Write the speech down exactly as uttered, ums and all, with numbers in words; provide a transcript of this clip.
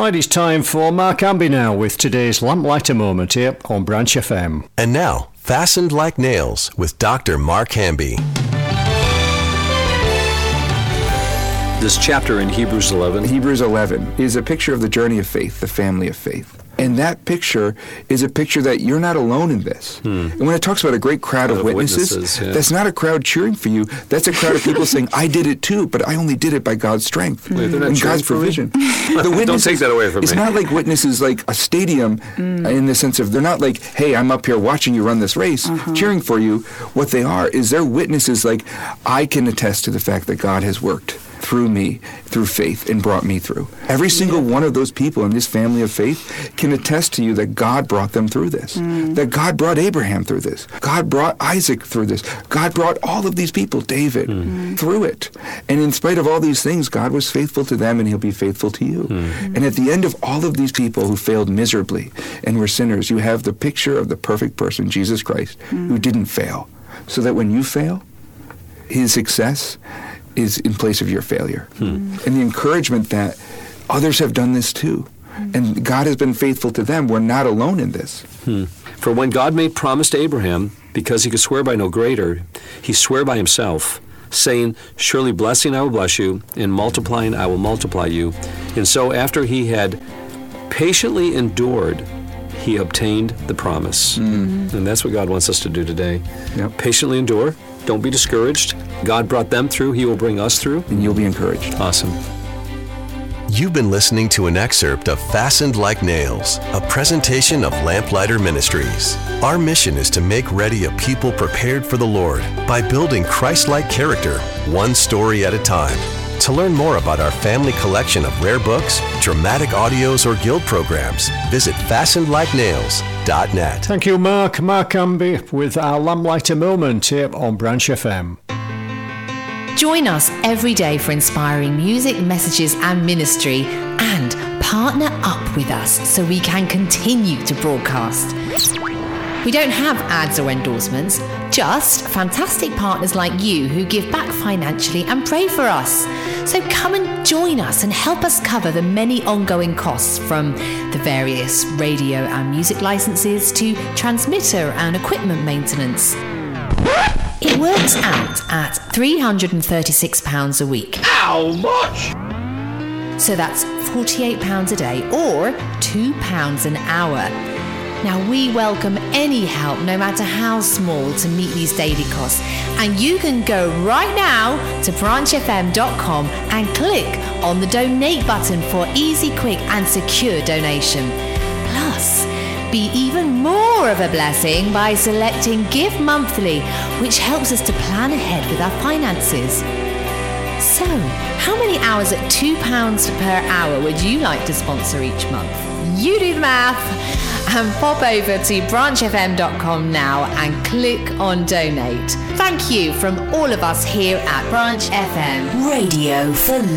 Right, it's time for Mark Amby now with today's Lamplighter Moment here on Branch F M. And now, Fastened Like Nails with Doctor Mark Hamby. This chapter in Hebrews eleven. Hebrews eleven is a picture of the journey of faith, the family of faith. And that picture is a picture that you're not alone in this. Hmm. And when it talks about a great crowd of, of witnesses, witnesses yeah. that's not a crowd cheering for you. That's a crowd of people saying, I did it too, but I only did it by God's strength Wait, and God's provision. The witness, Don't take that away from it's me. It's not like witnesses like a stadium mm. in the sense of they're not like, hey, I'm up here watching you run this race, uh-huh. cheering for you. What they are is they're witnesses like, I can attest to the fact that God has worked through me, through faith, and brought me through. Every single yeah. one of those people in this family of faith can attest to you that God brought them through this, mm. that God brought Abraham through this, God brought Isaac through this, God brought all of these people, David, mm. through it. And in spite of all these things, God was faithful to them and he'll be faithful to you. Mm. And at the end of all of these people who failed miserably and were sinners, you have the picture of the perfect person, Jesus Christ, mm. who didn't fail. So that when you fail, his success is in place of your failure. Hmm. And the encouragement that others have done this too. Hmm. And God has been faithful to them. We're not alone in this. Hmm. For when God made promise to Abraham, because he could swear by no greater, he swore by himself, saying, surely blessing I will bless you, and multiplying I will multiply you. And so after he had patiently endured, he obtained the promise. Mm-hmm. And that's what God wants us to do today. Yep. Patiently endure. Don't be discouraged. God brought them through. He will bring us through. And you'll be encouraged. Awesome. You've been listening to an excerpt of Fastened Like Nails, a presentation of Lamplighter Ministries. Our mission is to make ready a people prepared for the Lord by building Christ-like character, one story at a time. To learn more about our family collection of rare books, dramatic audios, or guild programs, visit fastened like nails dot net. Thank you, Mark. Mark Amby with our Lamplighter Moment here on Branch F M. Join us every day for inspiring music, messages, and ministry, and partner up with us so we can continue to broadcast. We don't have ads or endorsements, just fantastic partners like you who give back financially and pray for us. So come and join us and help us cover the many ongoing costs, from the various radio and music licenses to transmitter and equipment maintenance. It works out at three hundred thirty-six pounds a week. How much? So that's forty-eight pounds a day or two pounds an hour. Now, we welcome any help, no matter how small, to meet these daily costs. And you can go right now to branch f m dot com and click on the donate button for easy, quick and secure donation. Plus, be even more of a blessing by selecting Give Monthly, which helps us to plan ahead with our finances. So, how many hours at two pounds per hour would you like to sponsor each month? You do the math. And pop over to branch f m dot com now and click on donate. Thank you from all of us here at Branch F M. Radio for